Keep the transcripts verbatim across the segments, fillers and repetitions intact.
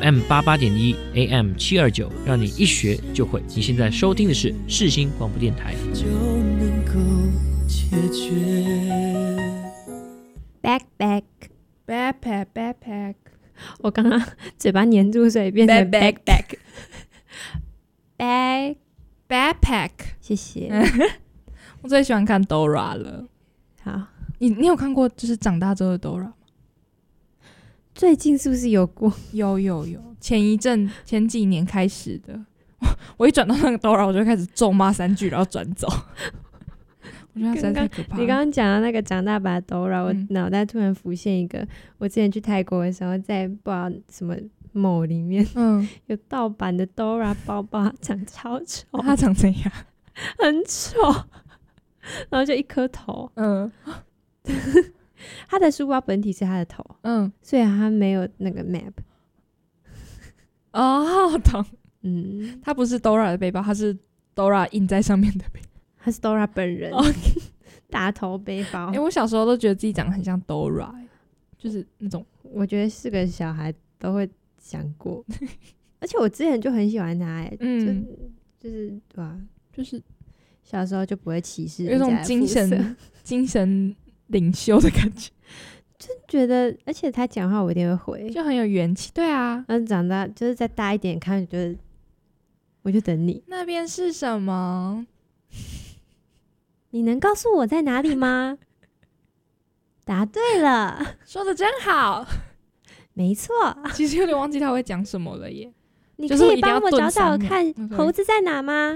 M 八八点一 A M 七二九，让你一学就会。你现在收听的是世新广播电台。就能够解决。 Backpack backpack backpack， 我刚刚嘴巴黏住，所以变成 backpack back backpack。 谢谢。 我最喜欢看 Dora 了。 好， 你你有看过就是长大之后的 Dora 吗？ 最近是不是有过？ 有有有，前一阵前几年开始的。我一转到那个 Dora， 我就开始咒骂三句，然后转走。我觉得实在太可怕了。 你刚刚讲到那个长大版的 Dora， 我脑袋突然浮现一个，我之前去泰国的时候，在不知道什么 mall 里面，嗯，有盗版的 Dora 包包，它长超丑。 它长怎样？ 很丑，然后就一颗头，嗯，他的书包本体是他的头，嗯，所以他没有那个 map。 哦，懂，嗯，他不是 Dora 的背包，他是 Dora 印在上面的背包。 他是 Dora 本人， okay. 大头背包。 哎、欸，我小时候都觉得自己长得很像 Dora，、欸、就是那种， 我觉得是个小孩都会想过。而且我之前就很喜欢他、欸，嗯，就就是对吧、啊？ 就是小时候就不会歧视人家的肤色， 有一种精神精神领袖的感觉， 就觉得，而且他讲话我一定会回， 就很有元气。对啊， 然后长大就是再大一点看，就是我就等你。 那边是什么？ 你能告诉我在哪里吗？答对了， 说得真好。 没错， 其实有点忘记他会讲什么了耶。 你可以帮我找找看猴子在哪吗？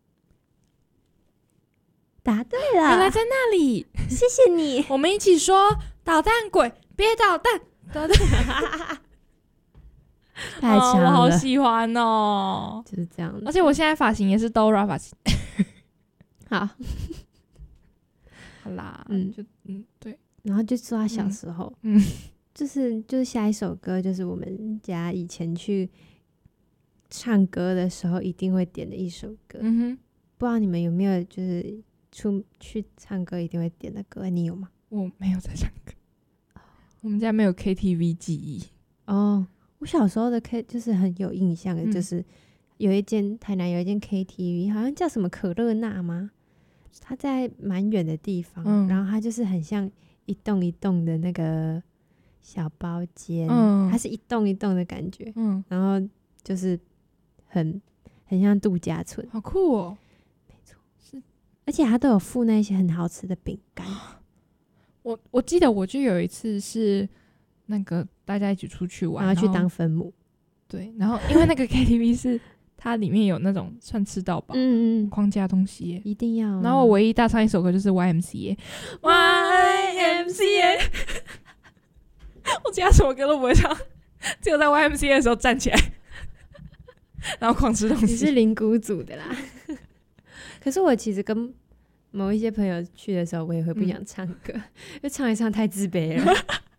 答对了， 原来在那里。 谢谢你。 我们一起说捣蛋鬼，别捣蛋，捣蛋。 太强了、 哦，我好喜欢哦， 就是这样。 而且我现在发型也是 Dora 发型。 好。 好啦，嗯，就嗯对， 然后就说他小时候，嗯，就是就是下一首歌，就是我们家以前去唱歌的时候一定会点的一首歌。嗯哼，不知道你们有没有就是出去唱歌一定会点的歌？你有吗？ 我没有在唱歌，我们家没有 K T V 记忆。 哦，我小时候的 K 就是很有印象的，嗯、就是有一间台南有一间 K T V， 好像叫什么可乐娜吗？它在蛮远的地方、嗯，然后它就是很像一栋一栋的那个小包间、嗯，它是一栋一栋的感觉，嗯，然后就是很很像度假村， 好酷哦， 没错，是，而且它都有附那些很好吃的饼干。 我我记得我就有一次是那个大家一起出去玩， 然后去当分母， 对，然后因为那个 K T V 是。它里面有那种算吃到饱，嗯嗯，框架东西耶， 一定要、啊。 然后我唯一大唱一首歌就是 Y M C A，Y M C A， 我其他什么歌都不会唱，只有在 Y M C A 的时候站起来，然后狂吃东西。 你是灵骨组的啦。可是我其实跟某一些朋友去的时候，我也会不想唱歌，因为唱一唱太自卑了。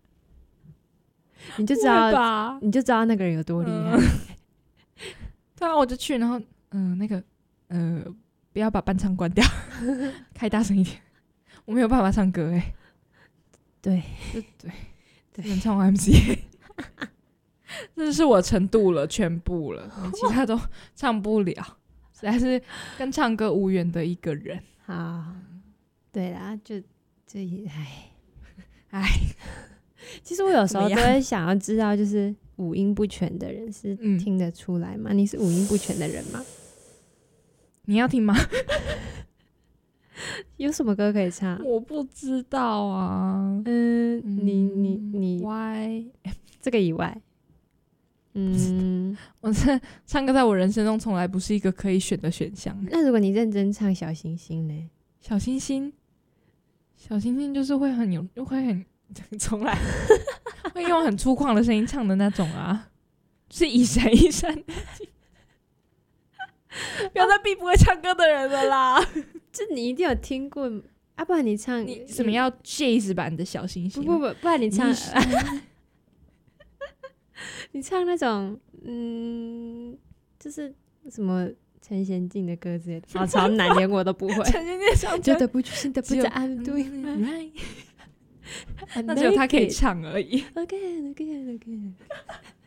你就知道，你就知道那个人有多厉害。嗯对啊，我就去，然后嗯、呃，那个呃，不要把伴唱关掉，开大声一点，我没有办法唱歌哎、欸。 对， 对对，只能唱 Y M C A， 这是我程度了，全部了，其他都唱不了，实在是跟唱歌无缘的一个人。 好，对啦，就这唉唉，其实我有时候都会想要知道，就是五音不全的人是听得出来吗？嗯、你是五音不全的人吗？ 你要听吗？ 有什么歌可以唱？ 我不知道啊。 嗯，你你你 ，Y 这个以外，嗯， 我这唱歌在我人生中从来不是一个可以选的选项。 那如果你认真唱小星星呢？ 小星星，小星星就是会很有，会很重来。会用很粗犷的声音唱的那种啊，就是一闪一闪。不要再逼不会唱歌的人了啦！ 这你一定有听过啊，不然你唱你什么要 jazz 版的小星星？ 不不不，不然你唱，你唱那种嗯，就是什么陈贤进的歌之类的，好超难，连我都不会。 陈贤进唱觉得不就是的不在 I'm doing right。 那只有他可以唱而已。 Again, again, again。